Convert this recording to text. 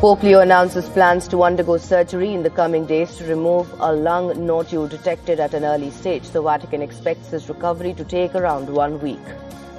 Pope Leo announces plans to undergo surgery in the coming days to remove a lung nodule detected at an early stage. The Vatican expects his recovery to take around 1 week.